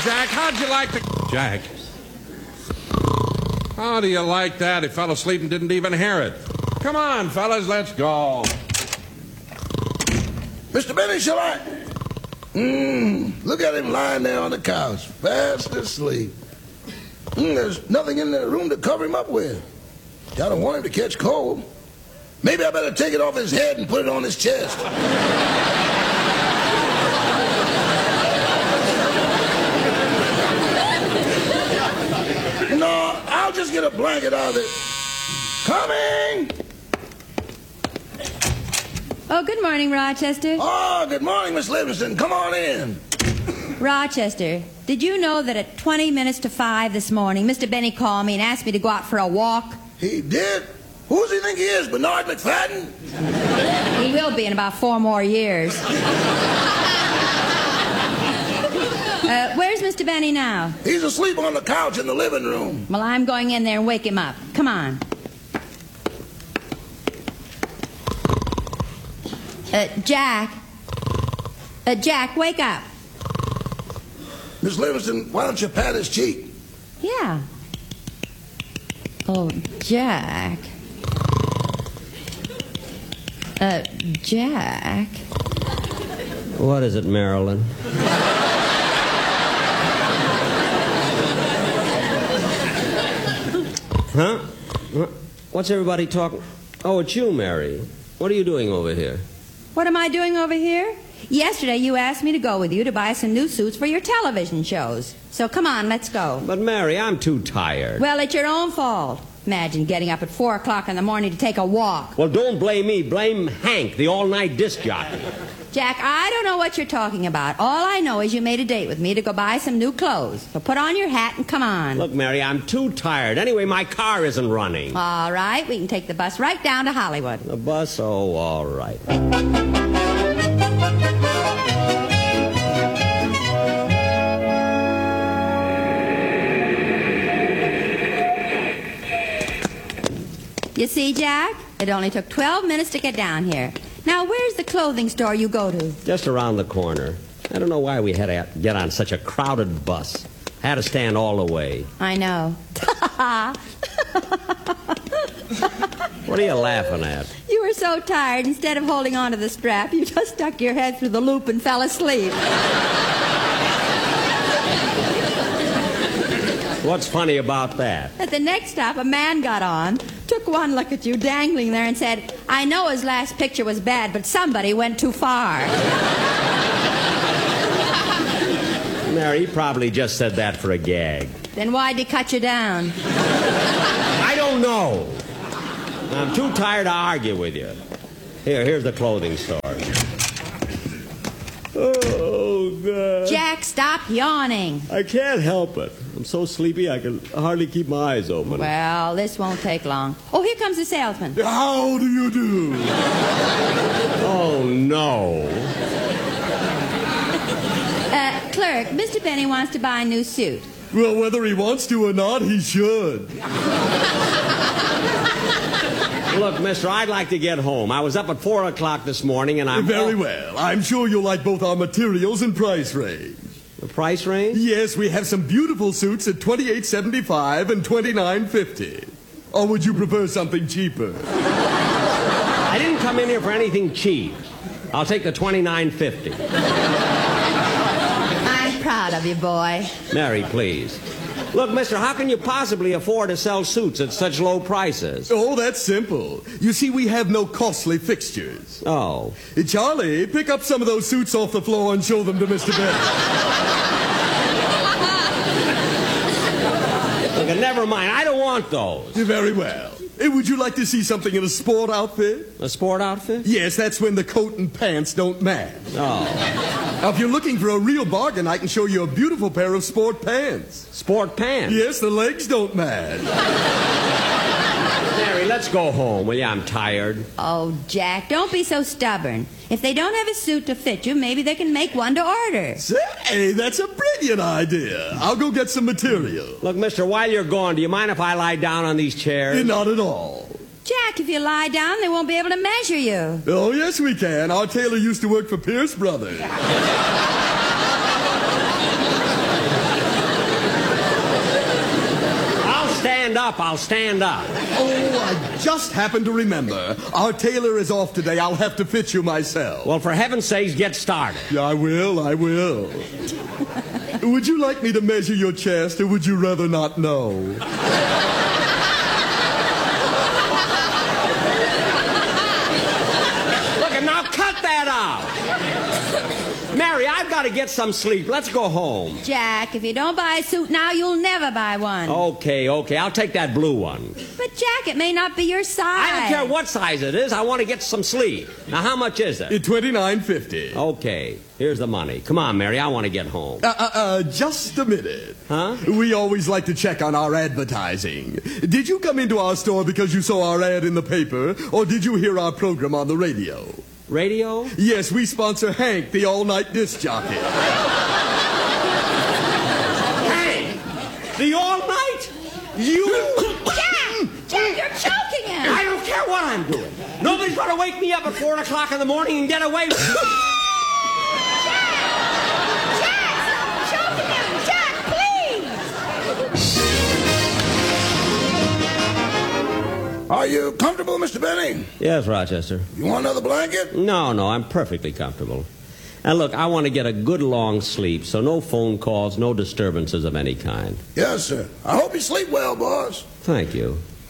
Jack. How'd you like the... Jack. How do you like that? He fell asleep and didn't even hear it. Come on, fellas, let's go. Mr. Benny, shall I? Look at him lying there on the couch, fast asleep. There's nothing in the room to cover him up with. I don't want him to catch cold. Maybe I better take it off his head and put it on his chest. No, I'll just get a blanket out of it. Coming! Oh, good morning, Rochester. Oh, good morning, Miss Livingston. Come on in. Rochester, did you know that at 20 minutes to 5 this morning, Mr. Benny called me and asked me to go out for a walk? He did? Who does he think he is, Bernard McFadden? He will be in about 4 more years. Where's Mr. Benny now? He's asleep on the couch in the living room. Well, I'm going in there and wake him up. Come on. Jack. Jack, wake up. Miss Livingston, why don't you pat his cheek? Yeah. Oh, Jack. Jack. What is it, Marilyn? Huh? What's everybody talking? Oh, it's you, Mary. What are you doing over here? What am I doing over here? Yesterday you asked me to go with you to buy some new suits for your television shows. So come on, let's go. But, Mary, I'm too tired. Well, it's your own fault. Imagine getting up at 4 o'clock in the morning to take a walk. Well, don't blame me. Blame Hank, the all-night disc jockey. Jack, I don't know what you're talking about. All I know is you made a date with me to go buy some new clothes. So put on your hat and come on. Look, Mary, I'm too tired. Anyway, my car isn't running. All right, we can take the bus right down to Hollywood. The bus? Oh, all right. You see, Jack? It only took 12 minutes to get down here. Now, where's the clothing store you go to? Just around the corner. I don't know why we had to get on such a crowded bus. Had to stand all the way. I know. What are you laughing at? You were so tired, instead of holding on to the strap, you just stuck your head through the loop and fell asleep. What's funny about that? At the next stop, a man got on, took one look at you dangling there and said, I know his last picture was bad, but somebody went too far. Mary, he probably just said that for a gag. Then why'd he cut you down? I don't know. I'm too tired to argue with you. Here's the clothing store. Oh, God. Jack, stop yawning. I can't help it. I'm so sleepy I can hardly keep my eyes open. Well, this won't take long. Oh, here comes the salesman. How do you do? Oh, no. Clerk, Mr. Benny wants to buy a new suit. Well, whether he wants to or not, he should. Look, mister, I'd like to get home. I was up at 4 o'clock this morning and I'm... Very well. I'm sure you'll like both our materials and price range. The price range? Yes, we have some beautiful suits at $28.75 and $29.50. Or would you prefer something cheaper? I didn't come in here for anything cheap. I'll take the $29.50. I'm proud of you, boy. Mary, please. Look, mister, how can you possibly afford to sell suits at such low prices? Oh, that's simple. You see, we have no costly fixtures. Oh. Charlie, pick up some of those suits off the floor and show them to Mr. Benny. Look, never mind. I don't want those. Very well. Would you like to see something in a sport outfit? A sport outfit? Yes, that's when the coat and pants don't match. Oh. Now, if you're looking for a real bargain, I can show you a beautiful pair of sport pants. Sport pants? Yes, the legs don't match. Mary, let's go home, will you? I'm tired. Oh, Jack, don't be so stubborn. If they don't have a suit to fit you, maybe they can make one to order. Say, that's a brilliant idea. I'll go get some material. Look, mister, while you're gone, do you mind if I lie down on these chairs? Not at all. Jack, if you lie down, they won't be able to measure you. Oh, yes, we can. Our tailor used to work for Pierce Brothers. stand up, I'll stand up. Oh, I just happened to remember. Our tailor is off today. I'll have to fit you myself. Well, for heaven's sakes, get started. Yeah, I will. Would you like me to measure your chest, or would you rather not know? Look, now cut that out. Mary, I've got to get some sleep. Let's go home. Jack, if you don't buy a suit now, you'll never buy one. Okay. I'll take that blue one. But, Jack, it may not be your size. I don't care what size it is. I want to get some sleep. Now, how much is it? $29.50. Okay. Here's the money. Come on, Mary. I want to get home. Just a minute. Huh? We always like to check on our advertising. Did you come into our store because you saw our ad in the paper, or did you hear our program on the radio? Radio? Yes, we sponsor Hank, the all-night disc jockey. Hank! The all-night? You... Jack, you're choking him. I don't care what I'm doing. Nobody's going to wake me up at 4 o'clock in the morning and get away with it. Jack, stop choking him. Jack, please. Are you comfortable, Mr. Benny? Yes, Rochester. You want another blanket? No, I'm perfectly comfortable. And look, I want to get a good long sleep, so no phone calls, no disturbances of any kind. Yes, sir. I hope you sleep well, boss. Thank you.